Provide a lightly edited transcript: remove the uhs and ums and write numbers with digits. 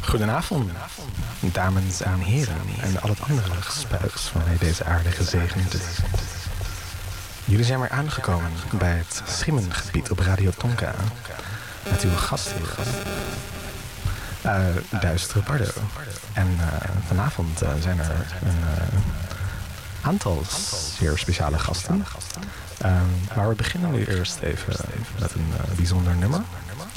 Goedenavond, dames en heren en al het andere gespuis waarmee deze aarde gezegend is. Jullie zijn weer aangekomen bij het Schimmengebied op Radio Tonka. Met uw gastheer, Duistere Bardo. En vanavond zijn er een aantal zeer speciale gasten. Maar we beginnen nu eerst even met een bijzonder nummer.